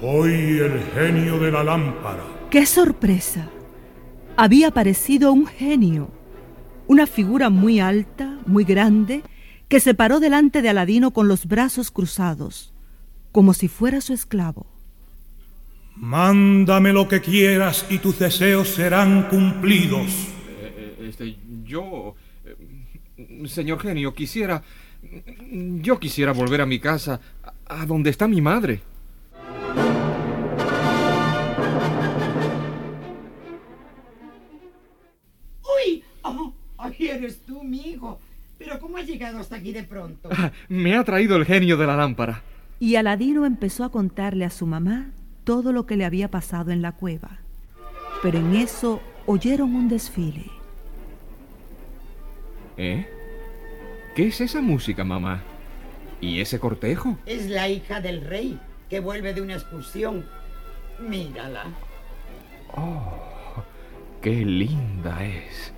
Soy el genio de la lámpara. ¡Qué sorpresa! Había aparecido un genio, una figura muy alta, muy grande, que se paró delante de Aladino con los brazos cruzados, como si fuera su esclavo. Mándame lo que quieras y tus deseos serán cumplidos. Señor genio, yo quisiera volver a mi casa, a donde está mi madre. ¡Uy! ¡Ay, eres tú, mi hijo! ¿Pero cómo has llegado hasta aquí de pronto? Me ha traído el genio de la lámpara. Y Aladino empezó a contarle a su mamá todo lo que le había pasado en la cueva. Pero en eso oyeron un desfile. ¿Eh? ¿Qué es esa música, mamá? ¿Y ese cortejo? Es la hija del rey, que vuelve de una excursión. Mírala. ¡Oh! ¡Qué linda es!